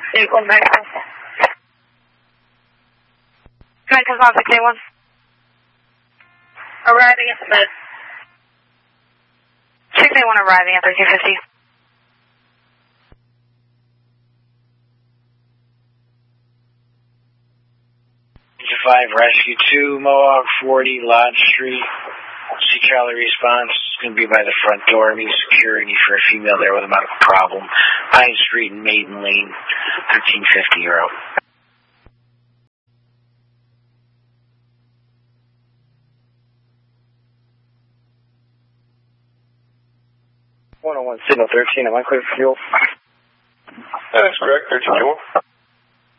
Vehicle medical. Can I come on 681? Arriving at the bed. 681 arriving at 1350. 5 Rescue 2, Mohawk 40, Lodge Street. See Charlie response. It's going to be by the front door. Need security for a female there with a medical problem. Pine Street and Maiden Lane, 1350 Euro. 101 signal 13. Am I clear for fuel? That's correct. 13 fuel.